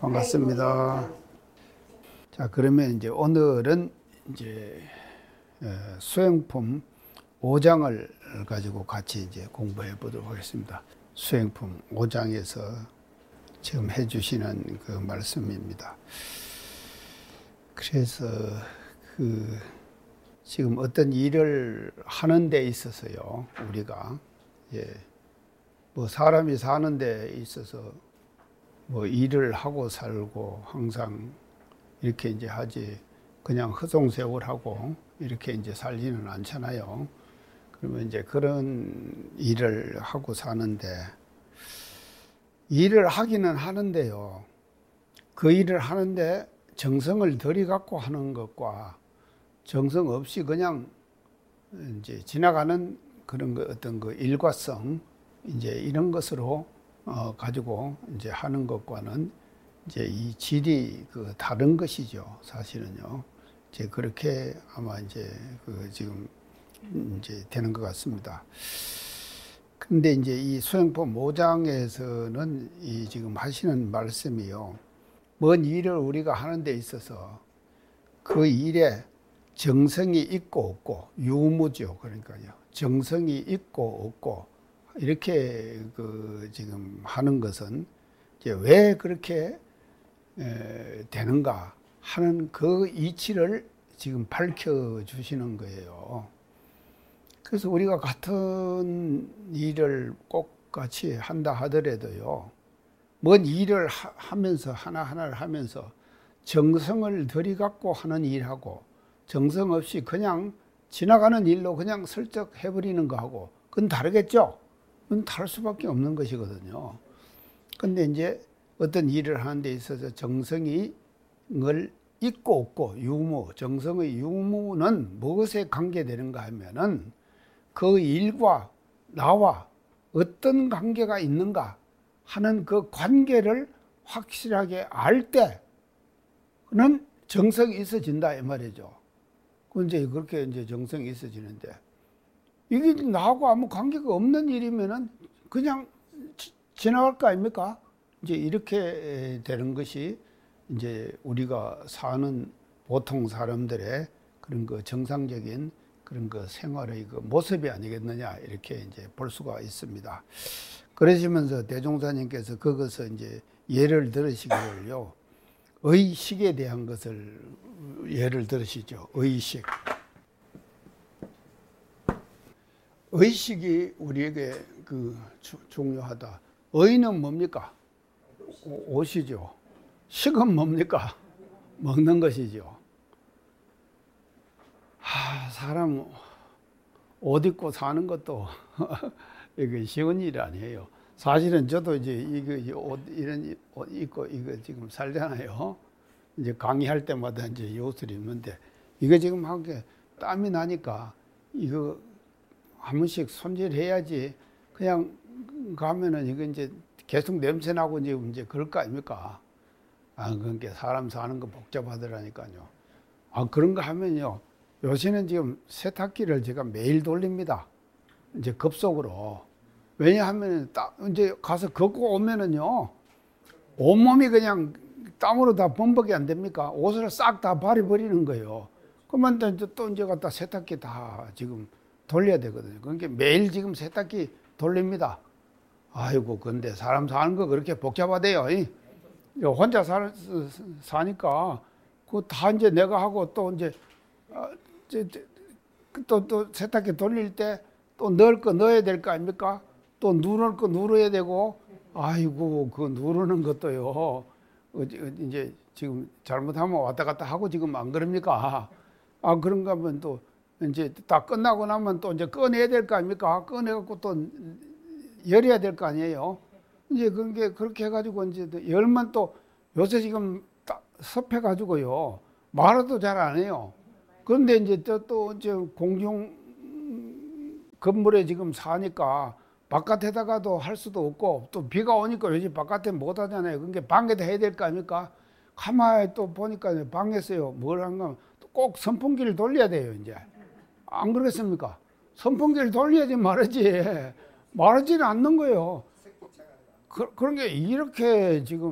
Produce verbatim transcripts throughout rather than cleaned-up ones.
반갑습니다. 자, 그러면 이제 오늘은 이제 수행품 오 장을 가지고 같이 이제 공부해 보도록 하겠습니다. 수행품 오 장에서 지금 해주시는 그 말씀입니다. 그래서 그 지금 어떤 일을 하는 데 있어서요, 우리가 예, 뭐 사람이 사는 데 있어서 뭐 일을 하고 살고 항상 이렇게 이제 하지, 그냥 허송세월하고 이렇게 이제 살지는 않잖아요. 그러면 이제 그런 일을 하고 사는데, 일을 하기는 하는데요, 그 일을 하는데 정성을 들이갖고 하는 것과 정성 없이 그냥 이제 지나가는 그런 거, 어떤 그 일과성, 이제 이런 것으로 어 가지고 이제 하는 것과는 이제 이 질이 그 다른 것이죠, 사실은요. 이제 그렇게 아마 이제 그 지금 이제 되는 것 같습니다. 근데 이제 이 수행법 오 장에서는 이 지금 하시는 말씀이요, 뭔 일을 우리가 하는 데 있어서 그 일에 정성이 있고 없고, 유무죠. 그러니까요, 정성이 있고 없고 이렇게 그 지금 하는 것은 이제 왜 그렇게 에 되는가 하는 그 이치를 지금 밝혀 주시는 거예요. 그래서 우리가 같은 일을 꼭 같이 한다 하더라도요, 뭔 일을 하, 하면서 하나하나를 하면서 정성을 들이갖고 하는 일하고 정성 없이 그냥 지나가는 일로 그냥 슬쩍 해버리는 거하고 그건 다르겠죠. 그건 다를 수밖에 없는 것이거든요. 근데 이제 어떤 일을 하는 데 있어서 정성이 걸 있고 없고, 유무, 정성의 유무는 무엇에 관계되는가 하면은 그 일과 나와 어떤 관계가 있는가 하는 그 관계를 확실하게 알 때는 정성이 있어진다 이 말이죠. 그 이제 그렇게 이제 정성이 있어지는데, 이게 나하고 아무 관계가 없는 일이면은 그냥 지, 지나갈 거 아닙니까? 이제 이렇게 되는 것이 이제 우리가 사는 보통 사람들의 그런 그 정상적인 그런 그 생활의 그 모습이 아니겠느냐, 이렇게 이제 볼 수가 있습니다. 그러시면서 대종사님께서 그것을 이제 예를 들으시기를요, 의식에 대한 것을 예를 들으시죠. 의식. 의식이 우리에게 그 중요하다. 의는 뭡니까? 옷이죠. 식은 뭡니까? 먹는 것이죠. 하, 사람 옷 입고 사는 것도 이게 쉬운 일이 아니에요. 사실은 저도 이제 이거 옷 이런 옷 입고 이거 지금 살잖아요. 이제 강의할 때마다 이제 이 옷을 입는데, 이거 지금 한 게 땀이 나니까 이거 한 번씩 손질해야지, 그냥 가면은 이거 이제 계속 냄새 나고 이제 이제 그럴 거 아닙니까? 아, 그러니까 사람 사는 거 복잡하더라니까요. 아, 그런 거 하면요, 요새는 지금 세탁기를 제가 매일 돌립니다. 이제 급속으로. 왜냐하면 딱 이제 가서 걷고 오면은요, 온몸이 그냥 땀으로 다 범벅이 안 됩니까? 옷을 싹 다 버려버리는 거예요. 그러면 또 이제 갖다 세탁기 다 지금 돌려야 되거든요. 그러니까 매일 지금 세탁기 돌립니다. 아이고, 근데 사람 사는 거 그렇게 복잡하대요. 혼자 사, 사니까 그 다 이제 내가 하고, 또 이제 또, 또 세탁기 돌릴 때 또 넣을 거 넣어야 될 거 아닙니까? 또 누를 거 누려야 되고, 아이고, 그 누르는 것도요, 이제 지금 잘못하면 왔다 갔다 하고 지금 안 그럽니까? 아, 그런가 하면 또 이제 다 끝나고 나면 또 이제 꺼내야 될 거 아닙니까? 꺼내갖고 또 열어야 될 거 아니에요? 이제 그게 그렇게 해가지고 이제 열면 또 요새 지금 섭해가지고요, 말도 잘 안 해요. 그런데 이제 또, 또 이제 공중 건물에 지금 사니까 바깥에다가도 할 수도 없고, 또 비가 오니까 요즘 바깥에 못 하잖아요. 그러니까 방에다 해야 될 거 아닙니까? 가만히 또 보니까 방에서요, 뭘 한가 꼭 선풍기를 돌려야 돼요, 이제. 안 그러겠습니까? 선풍기를 돌려야지 말하지. 말하지는 않는 거예요. 그, 그런 게 이렇게 지금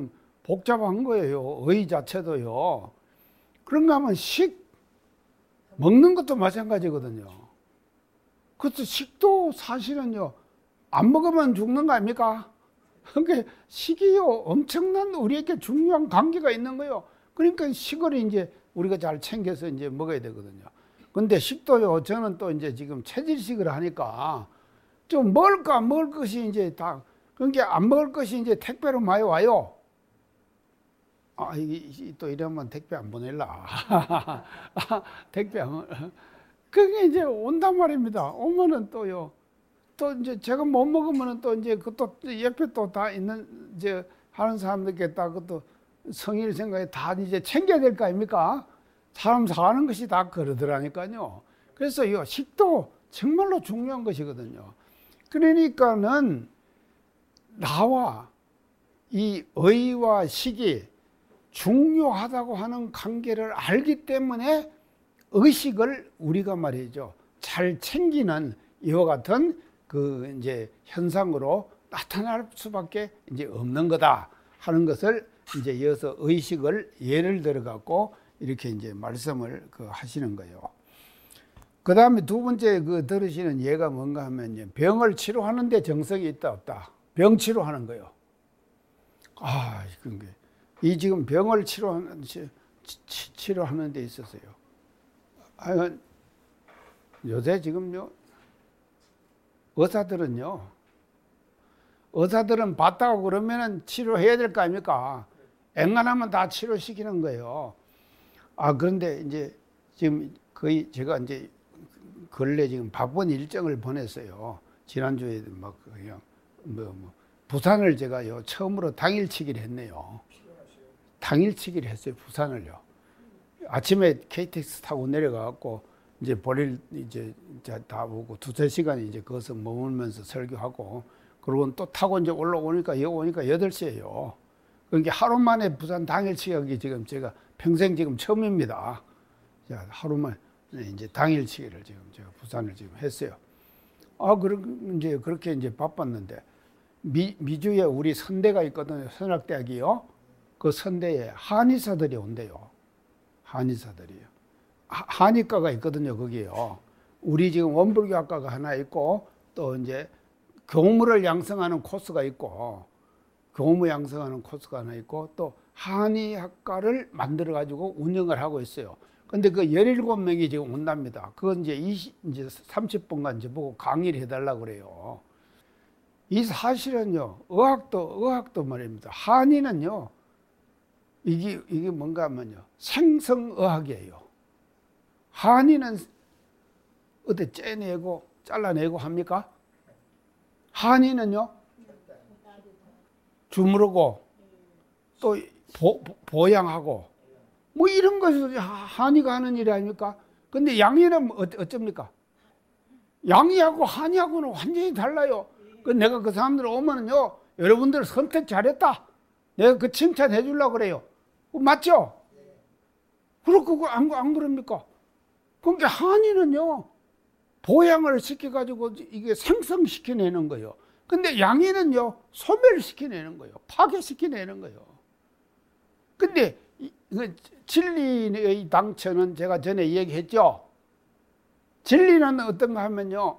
복잡한 거예요. 의 자체도요. 그런가 하면 식, 먹는 것도 마찬가지거든요. 그것도 식도 사실은요, 안 먹으면 죽는 거 아닙니까? 그러니까 식이요, 엄청난 우리에게 중요한 관계가 있는 거예요. 그러니까 식을 이제 우리가 잘 챙겨서 이제 먹어야 되거든요. 근데 식도요, 저는 또 이제 지금 체질식을 하니까 좀 먹을까, 먹을 것이 이제 다, 그러니까 안 먹을 것이 이제 택배로 많이 와요. 아, 이, 또 이러면 택배 안 보낼라. 택배 안, 그게 이제 온단 말입니다. 오면은 또요. 또 이제 제가 못 먹으면은 또 이제 그또 옆에 또 다 있는 이제 하는 사람들께 다 그것도 성의를 생각해 다 이제 챙겨야 될 거 아닙니까? 사람 사는 것이 다 그러더라니까요. 그래서 이 식도 정말로 중요한 것이거든요. 그러니까는 나와 이 의와 식이 중요하다고 하는 관계를 알기 때문에 의식을 우리가 말이죠. 잘 챙기는 이와 같은 그 이제 현상으로 나타날 수밖에 이제 없는 거다 하는 것을 이제 이어서 의식을 예를 들어 갖고 이렇게 이제 말씀을 그 하시는 거예요. 그 다음에 두 번째 그 들으시는 예가 뭔가 하면 병을 치료하는데 정성이 있다 없다. 병 치료하는 거예요. 아, 그게 이 지금 병을 치료하는 치, 치, 치료하는 데 있어서요. 아, 요새 지금요 의사들은요, 의사들은 봤다고 그러면은 치료해야 될 거 아닙니까? 앵간하면 다 치료시키는 거예요. 아, 그런데 이제 지금 거의 제가 이제 근래 지금 바쁜 일정을 보냈어요. 지난주에 막 그냥 뭐, 뭐 부산을 제가요 처음으로 당일치기를 했네요. 당일치기를 했어요. 부산을요. 아침에 케이티엑스 타고 내려가갖고 이제 볼일 이제 다 보고 두세 시간 이제 거기서 머물면서 설교하고 그러고 또 타고 이제 올라오니까 여기 오니까 여덟 시예요. 그러니까 하루 만에 부산 당일치기 지금 제가 평생 지금 처음입니다. 자, 하루 만에 이제 당일치기를 지금 제가 부산을 지금 했어요. 아, 그럼 이제 그렇게 이제 바빴는데 미, 미주에 우리 선대가 있거든요. 선악대학이요. 그 선대에 한의사들이 온대요. 한의사들이요. 한의과가 있거든요, 거기요. 우리 지금 원불교학과가 하나 있고, 또 이제 교무를 양성하는 코스가 있고, 교무 양성하는 코스가 하나 있고, 또 한의학과를 만들어가지고 운영을 하고 있어요. 근데 그 열일곱 명이 지금 온답니다. 그건 이제 이십, 이제 삼십 분간 이제 보고 강의를 해달라고 그래요. 이 사실은요, 의학도, 의학도 말입니다. 한의는요, 이게, 이게 뭔가 하면요, 생성의학이에요. 한의는 어디 째내고 잘라내고 합니까? 한의는요 주무르고 또 보, 보양하고 뭐 이런 것을 한의가 하는 일이 아닙니까? 근데 양의는 어쩝니까? 양의하고 한의하고는 완전히 달라요. 그 내가 그 사람들 오면은요, 여러분들 선택 잘했다. 내가 그 칭찬해 주려고 그래요. 맞죠? 그렇고 안, 안 그럽니까? 그러니까 한의는요, 보양을 시켜가지고 이게 생성시켜내는 거예요. 근데 양의는요, 소멸시켜내는 거예요. 파괴시켜내는 거예요. 근데 진리의 당처는 제가 전에 얘기했죠. 진리는 어떤가 하면요,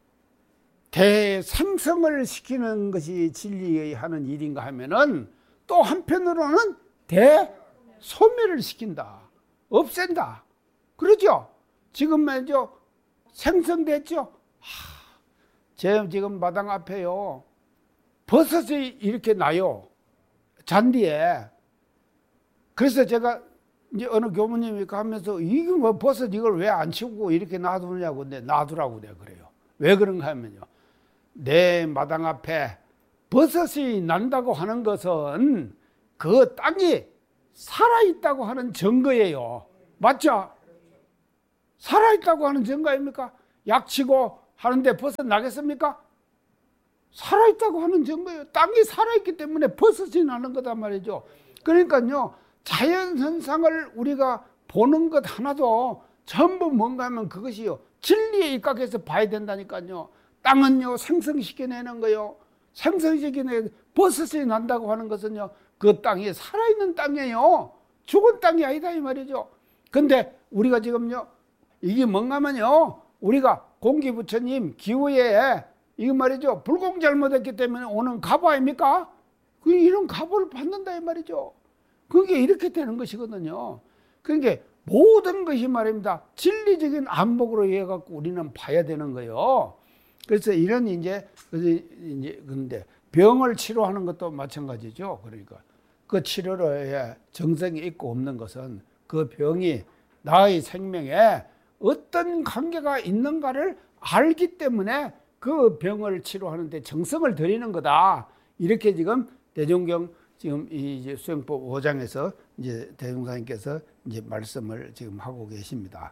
대생성을 시키는 것이 진리의 하는 일인가 하면은 또 한편으로는 대소멸을 시킨다. 없앤다. 그러죠? 지금 말이죠. 생성됐죠? 하, 제 지금 마당 앞에요. 버섯이 이렇게 나요. 잔디에. 그래서 제가 이제 어느 교무님이 가면서 이게 뭐 버섯 이걸 왜 안 치우고 이렇게 놔두냐고. 근데 놔두라고 내가 그래요. 왜 그런가 하면요. 내 마당 앞에 버섯이 난다고 하는 것은 그 땅이 살아있다고 하는 증거예요. 맞죠? 살아있다고 하는 증거 아닙니까? 약치고 하는데 버섯 나겠습니까? 살아있다고 하는 증거예요. 땅이 살아있기 때문에 버섯이 나는 거단 말이죠. 그러니까요, 자연현상을 우리가 보는 것 하나도 전부 뭔가 하면 그것이요, 진리에 입각해서 봐야 된다니까요. 땅은요, 생성시켜내는 거요. 생성시켜내 버섯이 난다고 하는 것은요, 그 땅이 살아있는 땅이에요. 죽은 땅이 아니다 이 말이죠. 근데 우리가 지금요, 이게 뭔가면요, 우리가 공기부처님 기후에 이거 말이죠, 불공 잘못했기 때문에 오는 가보 아닙니까? 그 이런 가보를 받는다 이 말이죠. 그게 이렇게 되는 것이거든요. 그러니까 모든 것이 말입니다, 진리적인 안목으로 해갖고 우리는 봐야 되는 거예요. 그래서 이런 이제 이제 근데 병을 치료하는 것도 마찬가지죠. 그러니까 그 치료에 정성이 있고 없는 것은 그 병이 나의 생명에 어떤 관계가 있는가를 알기 때문에 그 병을 치료하는데 정성을 들이는 거다. 이렇게 지금 대종경 지금 이 수행법 오 장에서 이제 대종사님께서 이제 말씀을 지금 하고 계십니다.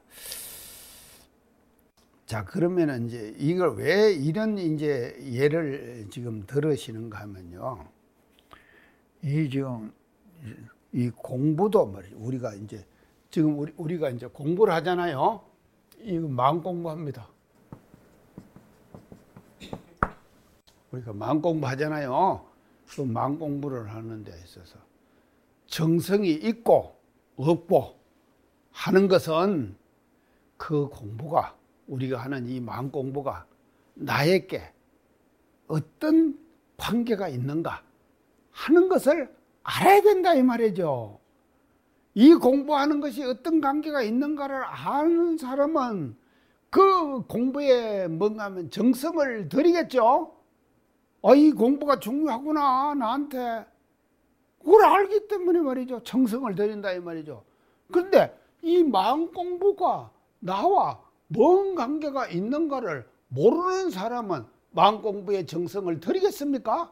자, 그러면은 이제 이걸 왜 이런 이제 예를 지금 들으시는가 하면요. 이 지금 이 공부도 말이죠. 우리가 이제 지금 우리 우리가 이제 공부를 하잖아요. 이거 마음 공부합니다. 우리가 마음 공부하잖아요. 그 마음 공부를 하는 데 있어서 정성이 있고 없고 하는 것은 그 공부가, 우리가 하는 이 마음 공부가 나에게 어떤 관계가 있는가 하는 것을 알아야 된다 이 말이죠. 이 공부하는 것이 어떤 관계가 있는가를 아는 사람은 그 공부에 뭔가 하면 정성을 들이겠죠. 아, 이 공부가 중요하구나 나한테. 그걸 알기 때문에 말이죠, 정성을 들인다 이 말이죠. 그런데 이 마음 공부가 나와 뭔 관계가 있는가를 모르는 사람은 마음 공부에 정성을 들이겠습니까?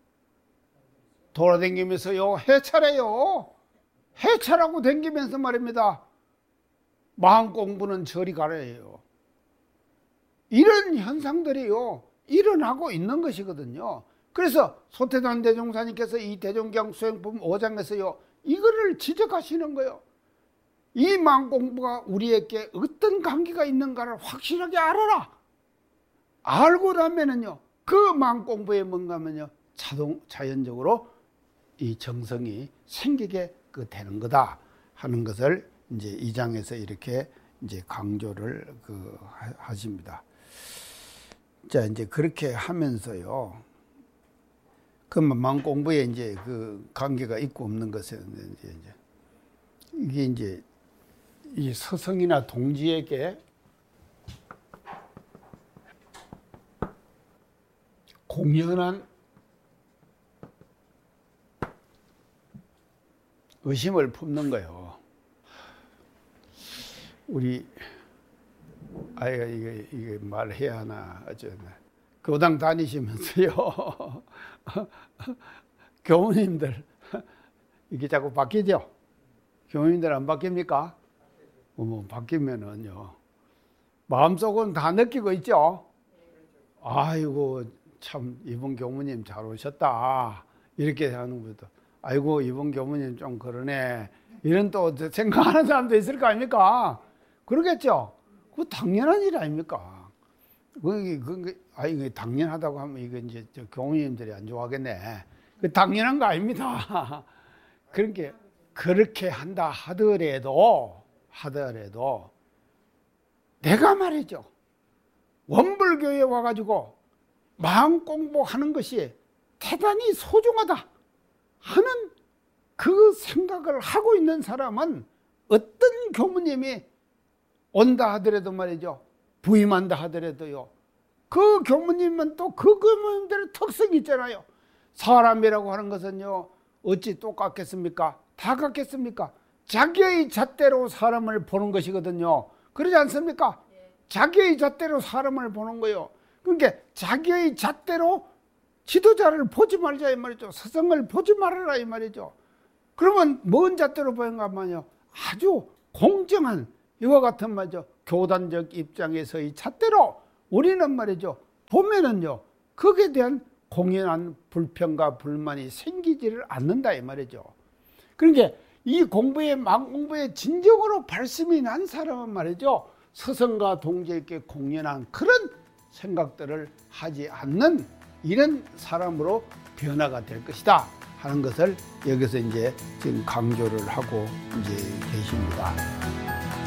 돌아다니면서요, 해차래요. 해차라고 다니면서 말입니다, 마음 공부는 저리 가래요. 이런 현상들이요 일어나고 있는 것이거든요. 그래서 소태단 대종사님께서 이 대종경 수행법 오 장에서요 이거를 지적하시는 거예요. 이 마음 공부가 우리에게 어떤 관계가 있는가를 확실하게 알아라. 알고 나면은요 그 마음 공부에 뭔가 하면요 자동 자연적으로 이 정성이 생기게 그 되는 거다 하는 것을 이제 이 장에서 이렇게 이제 강조를 그 하십니다. 자, 이제 그렇게 하면서요, 그 마음 공부에 이제 그 관계가 있고 없는 것은 이제, 이제 이게 이제 이 서성이나 동지에게 공연한 의심을 품는 거예요. 우리 아이가 이게, 이게 말해야 하나, 어쩌나. 교당 다니시면서요, 교우님들, 이게 자꾸 바뀌죠? 교우님들 안 바뀝니까? 어, 바뀌면은요, 마음속은 다 느끼고 있죠? 아이고, 참, 이번 교무님 잘 오셨다. 이렇게 하는 것도, 아이고, 이번 교무님 좀 그러네. 이런 또 생각하는 사람도 있을 거 아닙니까? 그러겠죠? 그 당연한 일 아닙니까? 그, 그, 아, 이거 당연하다고 하면 이거 이제 교우님들이 안 좋아하겠네. 그 당연한 거 아닙니다. 그러니까 그렇게 한다 하더라도, 하더라도, 내가 말이죠. 원불교에 와가지고 마음 공부하는 것이 대단히 소중하다 하는 그 생각을 하고 있는 사람은 어떤 교무님이 온다 하더라도 말이죠, 부임한다 하더라도요, 그 교무님은 또 그 교무님들의 특성이 있잖아요. 사람이라고 하는 것은요 어찌 똑같겠습니까? 다 같겠습니까? 자기의 잣대로 사람을 보는 것이거든요. 그러지 않습니까? 자기의 잣대로 사람을 보는 거예요. 그러니까 자기의 잣대로 지도자를 보지 말자 이 말이죠. 스승을 보지 말아라 이 말이죠. 그러면 뭔 잣대로 보는가 하면요, 아주 공정한 이와 같은 말이죠, 교단적 입장에서의 잣대로 우리는 말이죠 보면은요 거기에 대한 공연한 불평과 불만이 생기지를 않는다 이 말이죠. 그러니까 이 공부에 마음 공부에 진정으로 발심이 난 사람은 말이죠 스승과 동지에게 공연한 그런 생각들을 하지 않는 이런 사람으로 변화가 될 것이다 하는 것을 여기서 이제 지금 강조를 하고 이제 계십니다.